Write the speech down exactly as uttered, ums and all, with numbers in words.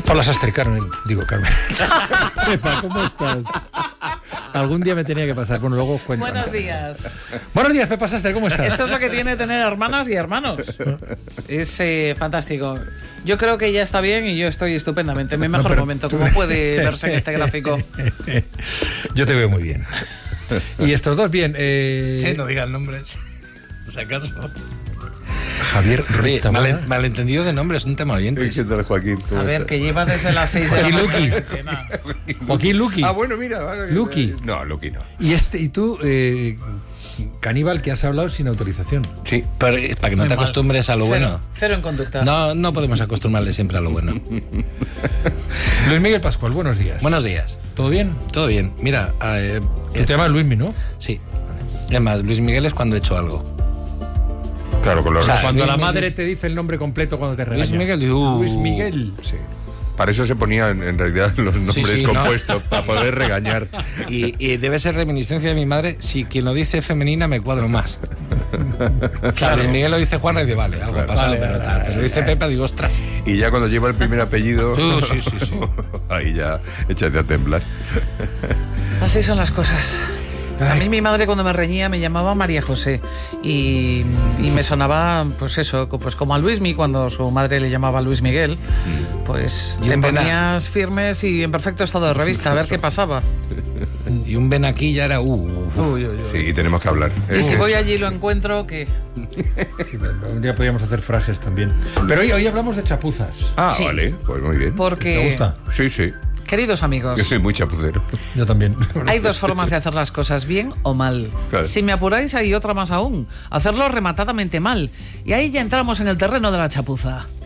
Hola, Sastre, Carmen. Digo, Carmen. Pepa, ¿cómo estás? Algún día me tenía que pasar. Bueno, luego os cuento. Buenos días. Buenos días, Pepa Sastre, ¿cómo estás? Esto es lo que tiene tener hermanas y hermanos. Es eh, fantástico. Yo creo que ya está bien y yo estoy estupendamente. En mi mejor no, pero... momento, como puede verse en este gráfico. Yo te veo muy bien. Y estos dos, bien. Eh... Sí, no digan nombres. Si acaso. Javier Ruiz Mal, malentendidos de nombres, un tema oyente. ¿Qué tal, Joaquín? A ver, que lleva desde las seis de la mañana. Joaquín Luqui. Ah, bueno, mira. Vale, Luqui. No, Luqui no. Y, este, y tú, eh, caníbal, que has hablado sin autorización. Sí, pero, para que no Muy te mal. acostumbres a lo cero, bueno. Cero en conducta. No, no podemos acostumbrarle siempre a lo bueno. Luis Miguel Pascual, buenos días. Buenos días. ¿Todo bien? Todo bien. Mira... Eh, ¿Tú te llamas Luismi, no? Sí. Es más, Luis Miguel es cuando he hecho algo. Claro, con los... O sea, cuando Luis la madre Miguel... te dice el nombre completo cuando te regaña. Luis Miguel. Uh, Luis Miguel. Sí. Para eso se ponían en realidad los nombres sí, sí, compuestos, ¿no? Para poder regañar. Y, y debe ser reminiscencia de mi madre. Si quien lo dice femenina me cuadro más. Claro, Luis Miguel lo dice Juana y dice, vale, algo claro, pasado, vale, pero vale, tal. Pero vale, dice vale. Pepa, digo, ostras. Y ya cuando lleva el primer apellido, uh, sí, sí, sí. ahí ya échate a temblar. Así son las cosas. A mí mi madre cuando me reñía me llamaba María José y, y me sonaba, pues eso, pues como a Luismi cuando su madre le llamaba Luis Miguel, pues te ponías firmes y en perfecto estado de revista a ver qué pasaba. Y un ven aquí ya era... Uh, uh, uy, uy, uy. Sí, tenemos que hablar. Y si voy allí y lo encuentro, ¿qué? Sí, un día podríamos hacer frases también. Pero hoy, hoy hablamos de chapuzas. Ah, sí. Vale, pues muy bien. Porque... ¿Te gusta? Sí, sí. Queridos amigos, yo soy muy chapucero. Yo también. Hay dos formas de hacer las cosas, bien o mal. Claro. Si me apuráis, hay otra más aún. Hacerlo rematadamente mal. Y ahí ya entramos en el terreno de la chapuza.